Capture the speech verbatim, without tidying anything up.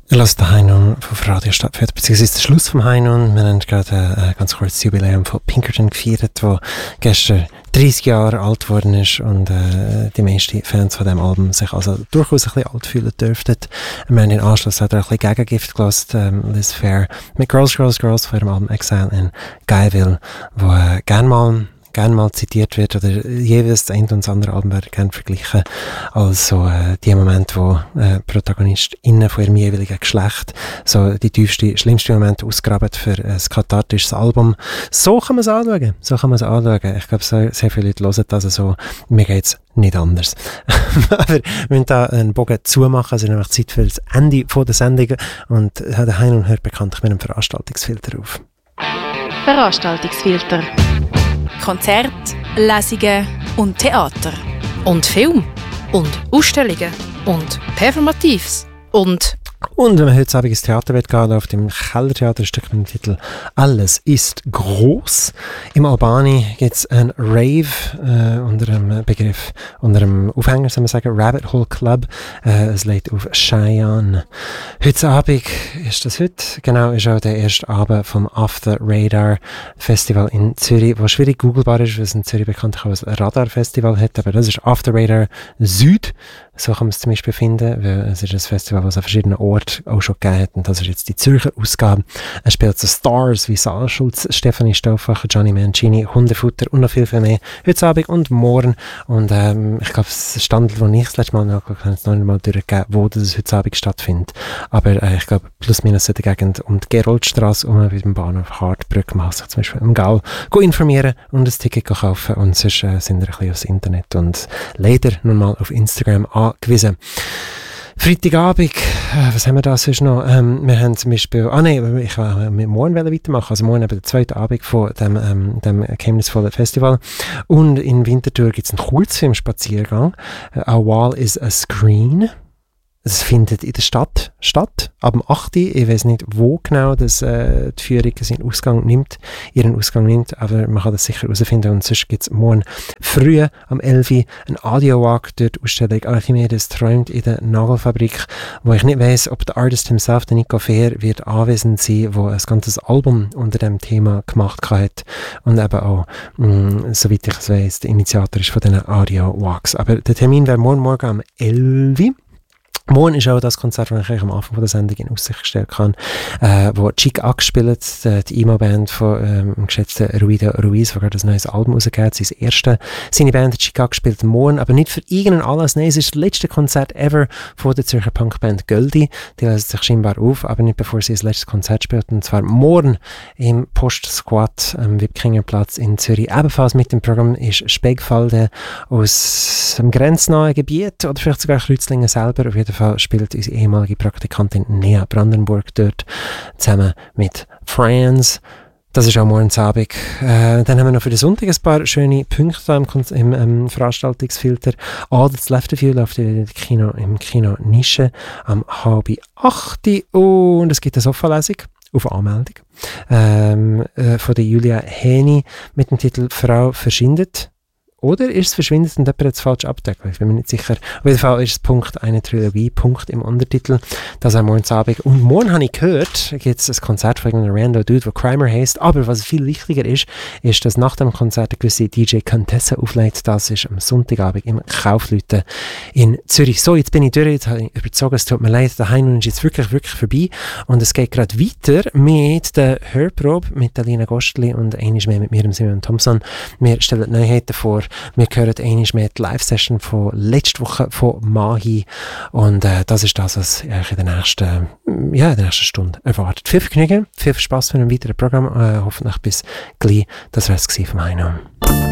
Ihr hört den Heinun von Radio Stadtfeld, beziehungsweise der Schluss vom Heinun. Wir haben gerade ein ganz kurzes Jubiläum von Pinkerton gefeiert, das gestern dreißig Jahre alt geworden ist und äh, die meisten Fans von diesem Album sich also durchaus ein bisschen alt fühlen dürften. Wir haben in Anschluss auch ein bisschen Gegengift gehört, ähm, Liz Phair mit Girls, Girls, Girls von ihrem Album Exile in Guyville, wo äh, gerne mal gerne mal zitiert wird, oder jeweils das eine und das andere Album werden gerne verglichen. Also äh, die Momente, wo äh, ProtagonistInnen von ihrem jeweiligen Geschlecht so die tiefsten, schlimmsten Momente ausgraben für ein kathartisches Album. So kann man es anschauen. So kann man es anschauen. Ich glaube, sehr, sehr viele Leute hören das so. Mir geht's nicht anders. Aber wir müssen da einen Bogen zumachen. Es ist nämlich Zeit für das Ende von der Sendung. Und äh, der Heinun hört bekanntlich mit einem Veranstaltungsfilter auf. Veranstaltungsfilter. Konzerte, Lesungen und Theater. Und Film. Und Ausstellungen. Und Performatives. Und... Und wenn man heute Abend ins Theater geht, läuft im Kellertheater ein Stück mit dem Titel «Alles ist groß». Im Albani gibt es ein Rave äh, unter einem Begriff, unter einem Aufhänger, soll man sagen, Rabbit Hole Club. Äh, es lädt auf Cheyenne. Heute Abend, ist das heute? Genau, ist auch der erste Abend vom Off the Radar Festival in Zürich, was schwierig googlebar ist, weil es in Zürich bekanntlich auch ein Radar-Festival hat, aber das ist Off the Radar Süd. So kann man es zum Beispiel finden, weil es ist ein Festival, das an verschiedenen Orten auch schon gegeben hat. Und das ist jetzt die Zürcher Ausgabe. Es spielt so Stars wie Saal Schulz, Stefanie Stauffacher, Gianni Mancini, Hundefutter und noch viel, viel mehr. Heute Abend und morgen. Und ähm, ich glaube, das Standel, das ich das letzte Mal nachgeguckt habe, hat es noch nicht mal durchgegeben, wo das heute Abend stattfindet. Aber äh, ich glaube, plus minus in der Gegend um die Geroldstrasse um bei dem Bahnhof Hartbrück mal sich zum Beispiel im Gall informieren und ein Ticket kaufen. Und sonst äh, sind wir ein bisschen aufs Internet und leider nun mal auf Instagram angewiesen. Freitagabend, äh, was haben wir da sonst noch? Ähm, wir haben zum Beispiel, ah nein, ich will mit morgen weitermachen, also morgen eben der zweite Abend von dem, ähm, dem geheimnisvollen Festival. Und in Winterthur gibt es einen Kurzfilmspaziergang. Äh, A Wall is a Screen. Es findet in der Stadt statt, ab dem achten Ich weiß nicht, wo genau das, äh, die Führung seinen Ausgang nimmt, ihren Ausgang nimmt, aber man kann das sicher herausfinden. Und sonst gibt es morgen früh am elf Uhr ein Audio-Walk durch die Ausstellung Archimedes träumt in der Nagelfabrik, wo ich nicht weiss, ob der Artist himself, der Nico Fehr, wird anwesend sein, wo ein ganzes Album unter dem Thema gemacht hat und eben auch, mh, soweit ich es weiss, der Initiator ist von diesen Audio-Walks. Aber der Termin wäre morgen Morgen am elf Uhr Morgen ist auch das Konzert, das ich euch am Anfang von der Sendung in Aussicht gestellt kann, äh, wo Chic Ack spielt, die, die E-Mail-Band von ähm, dem geschätzten Ruido Ruiz, der gerade ein neues Album rausgegeben hat, sein erste. Seine Band Chic Ack spielt morgen, aber nicht für irgendeinen Anlass, nein, es ist das letzte Konzert ever von der Zürcher Punkband Göldi. Die löst sich scheinbar auf, aber nicht bevor sie das letzte Konzert spielt, und zwar morgen im Post-Squad am Wipkingerplatz in Zürich. Ebenfalls mit dem Programm ist Spegfalde aus einem grenznahen Gebiet oder vielleicht sogar Kreuzlingen selber. Auf jeden Fall spielt unsere ehemalige Praktikantin Nea Brandenburg dort zusammen mit Friends. Das ist auch morgens Abend. Äh, dann haben wir noch für den Sonntag ein paar schöne Punkte im, im ähm, Veranstaltungsfilter. All That's Left of You läuft im Kino, im Kino Nische am halb acht und es gibt eine Sofa-Lesung auf Anmeldung ähm, äh, von der Julia Häni mit dem Titel «Frau verschwindet». Oder ist es verschwindet und jemand hat es falsch abgedeckt? Ich bin mir nicht sicher. Auf jeden Fall ist es Punkt, eine Trilogie, Punkt im Untertitel. Das am morgens Abend. Und morgen habe ich gehört, gibt es ein Konzert von einem random Dude, der Crimer heisst. Aber was viel wichtiger ist, ist, dass nach dem Konzert eine gewisse D J Contessa auflegt. Das ist am Sonntagabend im Kaufleuten in Zürich. So, jetzt bin ich durch, jetzt habe ich überzogen, es tut mir leid, der Heinun ist jetzt wirklich, wirklich vorbei. Und es geht gerade weiter mit der Hörprobe mit der Lina Gostli und einmal mehr mit mir, dem Simon Thompson. Wir stellen Neuheiten vor. Wir hören einmal mehr die Live-Session von letzter Woche von Mahi. Und äh, das ist das, was euch in der nächsten, ja, in der nächsten Stunde erwartet. Viel Vergnügen, viel Spaß für ein weiteres Programm. Äh, hoffentlich bis gleich. Das war es vom Heinun.